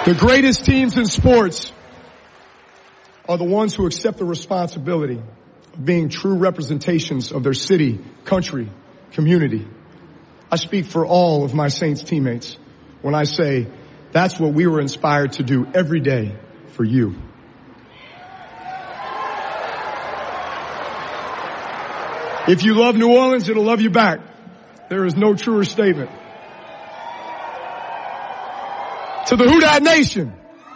The greatest teams in sports are the ones who accept the responsibility of being true representations of their city, country, community. I speak for all of my Saints teammates when I say that's what we were inspired to do every day for you. If you love New Orleans, it'll love you back. There is no truer statement. To the Who Dat Nation.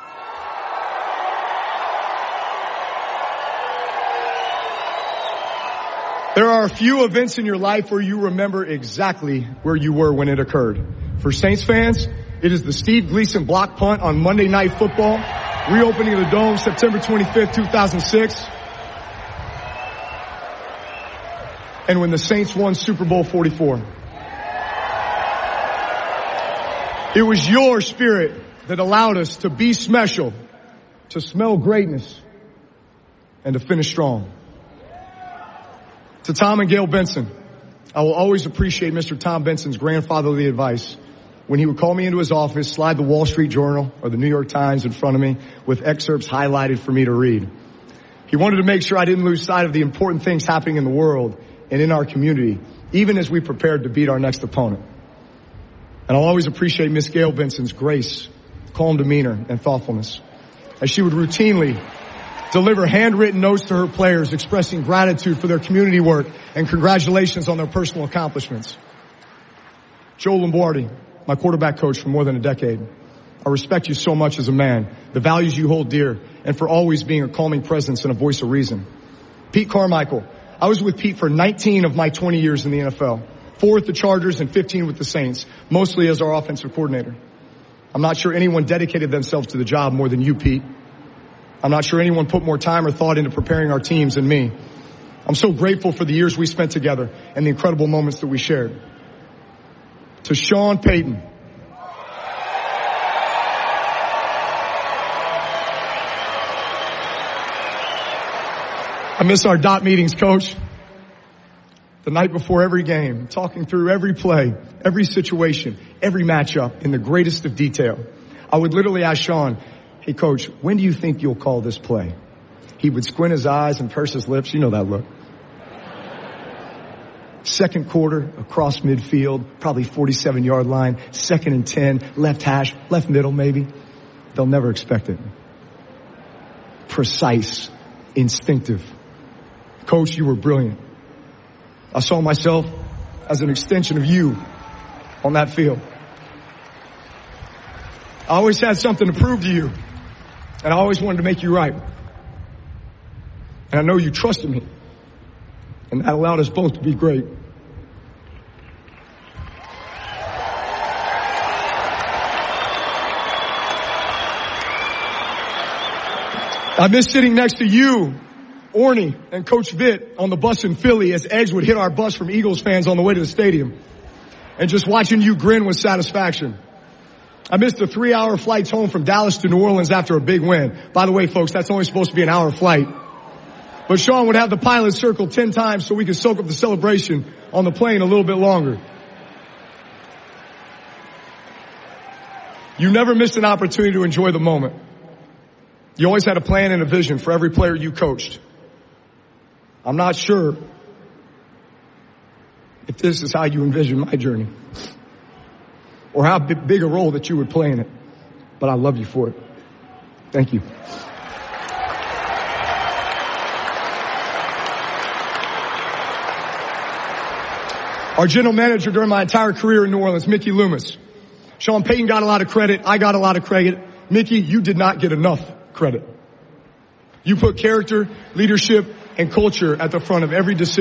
There are a few events in your life where you remember exactly where you were when it occurred. For Saints fans, it is the Steve Gleason block punt on Monday Night Football, reopening of the Dome September 25th, 2006. And when the Saints won Super Bowl 44. It was your spirit that allowed us to be special, to smell greatness, and to finish strong. To Tom and Gail Benson, I will always appreciate Mr. Tom Benson's grandfatherly advice when he would call me into his office, slide the Wall Street Journal or the New York Times in front of me with excerpts highlighted for me to read. He wanted to make sure I didn't lose sight of the important things happening in the world and in our community, even as we prepared to beat our next opponent. And I'll always appreciate Miss Gail Benson's grace, calm demeanor, and thoughtfulness, as she would routinely deliver handwritten notes to her players expressing gratitude for their community work and congratulations on their personal accomplishments. Joe Lombardi, my quarterback coach for more than a decade, I respect you so much as a man, the values you hold dear, and for always being a calming presence and a voice of reason. Pete Carmichael, I was with Pete for 19 of my 20 years in the NFL, 4 with the Chargers and 15 with the Saints, mostly as our offensive coordinator. I'm not sure anyone dedicated themselves to the job more than you, Pete. I'm not sure anyone put more time or thought into preparing our teams than me. I'm so grateful for the years we spent together and the incredible moments that we shared. To Sean Payton, I miss our dot meetings, Coach. The night before every game, talking through every play, every situation, every matchup in the greatest of detail. I would literally ask Sean, hey, Coach, when do you think you'll call this play? He would squint his eyes and purse his lips. You know that look. Second quarter, across midfield, probably 47-yard line, 2nd and 10, left hash, left middle maybe. They'll never expect it. Precise, instinctive. Coach, you were brilliant. I saw myself as an extension of you on that field. I always had something to prove to you, and I always wanted to make you right. And I know you trusted me, and that allowed us both to be great. I miss sitting next to you, Orny, and Coach Vitt on the bus in Philly as eggs would hit our bus from Eagles fans on the way to the stadium, and just watching you grin with satisfaction. I missed the 3-hour flights home from Dallas to New Orleans after a big win. By the way, folks, that's only supposed to be an hour flight. But Sean would have the pilot circled 10 times so we could soak up the celebration on the plane a little bit longer. You never missed an opportunity to enjoy the moment. You always had a plan and a vision for every player you coached. I'm not sure if this is how you envision my journey or how big a role that you would play in it, but I love you for it. Thank you. Our general manager during my entire career in New Orleans, Mickey Loomis. Sean Payton got a lot of credit. I got a lot of credit. Mickey, you did not get enough credit. You put character, leadership, and culture at the front of every decision.